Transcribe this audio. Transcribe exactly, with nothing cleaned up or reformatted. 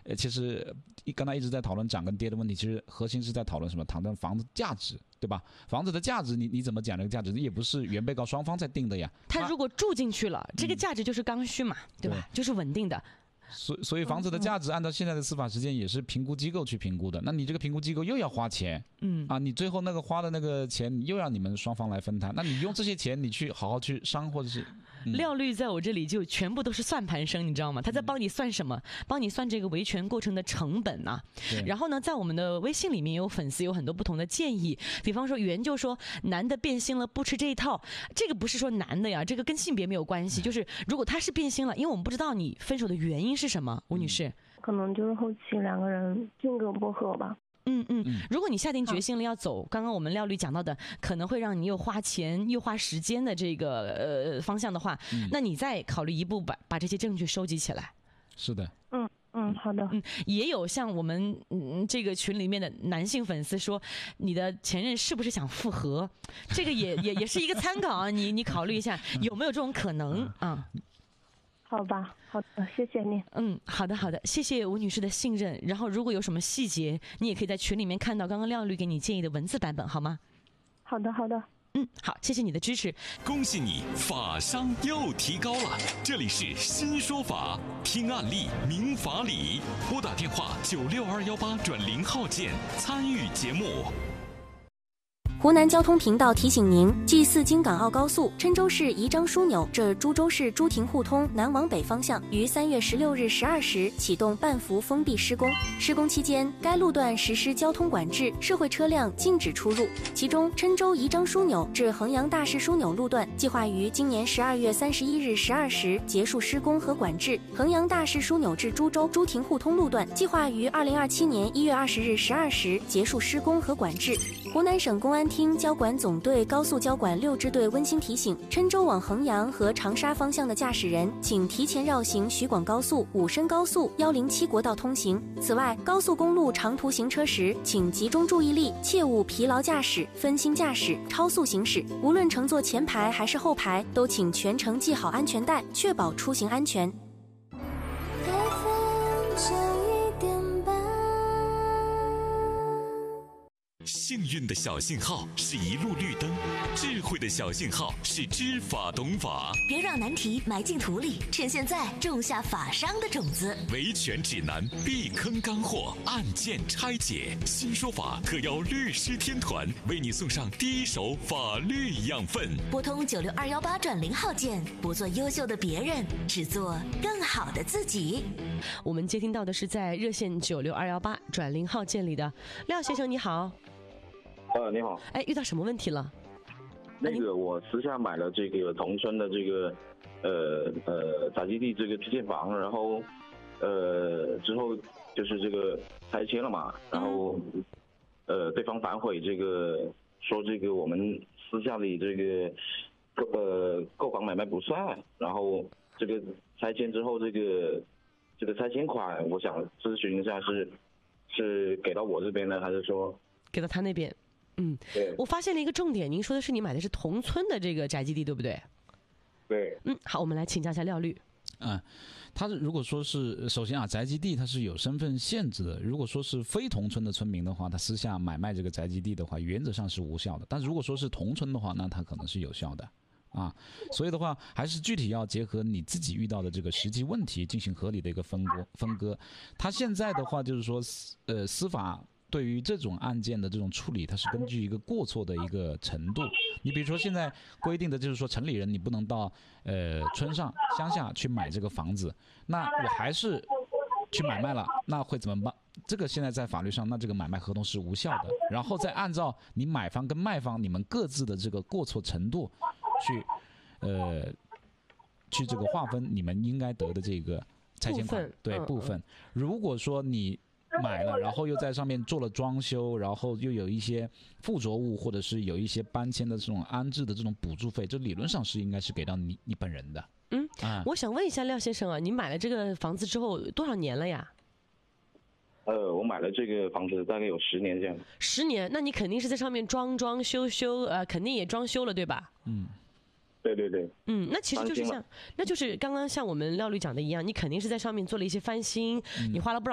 呃，其实刚才一直在讨论涨跟跌的问题，其实核心是在讨论什么？讨论房子价值，对吧？房子的价值你，你你怎么讲这个价值？也不是原被告双方在定的呀。 他如果住进去了，这个价值就是刚需嘛，嗯、对吧？对，就是稳定的。 所所以房子的价值按照现在的司法实践也是评估机构去评估的，那你这个评估机构又要花钱，嗯啊，你最后那个花的那个钱又要你们双方来分摊，那你用这些钱你去好好去商或者是。嗯、 廖律在我这里就全部都是算盘声，你知道吗？他在帮你算什么？帮你算这个维权过程的成本啊。然后呢，在我们的微信里面有粉丝有很多不同的建议，比方说袁就说男的变心了不吃这一套，这个不是说男的呀，这个跟性别没有关系，就是如果他是变心了，因为我们不知道你分手的原因是什么，吴女士。 可能就是后期两个人性格不合吧。 嗯嗯，如果你下定决心了要走，刚刚我们廖律讲到的可能会让你又花钱又花时间的这个呃方向的话，嗯、那你再考虑一步把把这些证据收集起来。 是的。 嗯嗯，好的。 嗯，也有像我们嗯这个群里面的男性粉丝说，你的前任是不是想复合？这个也也也是一个参考啊，你你考虑一下有没有这种可能啊？ 好吧，好的，谢谢你。 嗯，好的，好的，谢谢吴女士的信任。然后，如果有什么细节，你也可以在群里面看到刚刚廖律给你建议的文字版本，好吗？ 好的，好的。 嗯，好，谢谢你的支持。 恭喜你，法商又提高了。这里是新说法，听案例明法理，拨打电话九六二幺八转零号键参与节目。 湖南交通频道提醒您：G 四京港澳高速郴州市宜章枢纽至株洲市朱亭互通南往北方向于三月十六日十二时启动半幅封闭施工。施工期间，该路段实施交通管制，社会车辆禁止出入。其中，郴州宜章枢纽至衡阳大市枢纽路段计划于今年十二月三十一日十二时结束施工和管制；衡阳大市枢纽至株洲朱亭互通路段计划于二零二七年一月二十日十二时结束施工和管制。湖南省公安厅交管总队高速交管六支队温馨提醒：郴州往衡阳和长沙方向的驾驶人，请提前绕行徐广高速、武深高速、一零七国道通行。此外，高速公路长途行车时，请集中注意力，切勿疲劳驾驶、分心驾驶、超速行驶。无论乘坐前排还是后排，都请全程系好安全带，确保出行安全。 幸运的小信号是一路绿灯，智慧的小信号是知法懂法。 别让难题埋进土里，趁现在种下法商的种子。 维权指南，避坑干货，案件拆解。新说法特邀律师天团为你送上第一手法律养分。 拨通九六二幺八转零号键，不做优秀的别人，只做更好的自己。 我们接听到的是在热线九六二幺八转零号键里的廖先生，你好。 呃，你好。 哎，遇到什么问题了？ 那个，我私下买了这个同村的这个，呃呃，宅基地这个自建房，然后，呃，之后就是这个拆迁了嘛，然后，呃，对方反悔，这个说这个我们私下里这个，呃，购房买卖不算，然后这个拆迁之后这个，这个拆迁款，我想咨询一下是，是给到我这边呢，还是说给到他那边？嗯，我发现了一个重点，您说的是你买的是同村的这个宅基地，对不对？ 对。 嗯，好，我们来请教一下廖律。 嗯，他如果说是首先啊，宅基地它是有身份限制的。如果说是非同村的村民的话，他私下买卖这个宅基地的话，原则上是无效的。但如果说是同村的话，那他可能是有效的。啊，所以的话，还是具体要结合你自己遇到的这个实际问题进行合理的一个分割分割。他现在的话就是说，呃，司法对于这种案件的这种处理，它是根据一个过错的一个程度。你比如说现在规定的就是说，城里人你不能到呃村上乡下去买这个房子，那我还是去买卖了，那会怎么办？这个现在在法律上，那这个买卖合同是无效的。然后再按照你买方跟卖方你们各自的这个过错程度去呃去这个划分你们应该得的这个拆迁款对部分。如果说你买了，然后又在上面做了装修，然后又有一些附着物，或者是有一些搬迁的这种安置的这种补助费，这理论上是应该是给到你你本人的。 嗯，啊、我想问一下廖先生啊，你买了这个房子之后多少年了呀？ 呃，我买了这个房子大概有十年这样。 十年，那你肯定是在上面装装修修，呃，肯定也装修了，对吧？ 嗯。对对对， 嗯，那其实就是像，那就是刚刚像我们廖律讲的一样，你肯定是在上面做了一些翻新，嗯、你花了不少。